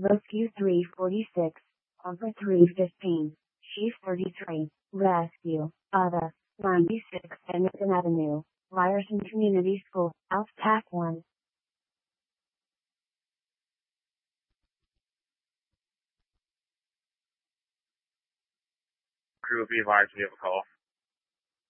Rescue 346, Upper 315, Chief 33, Rescue, Other, 96 Emerson Avenue, Ryerson Community School, South TAC 1. Crew, be advised we have a call.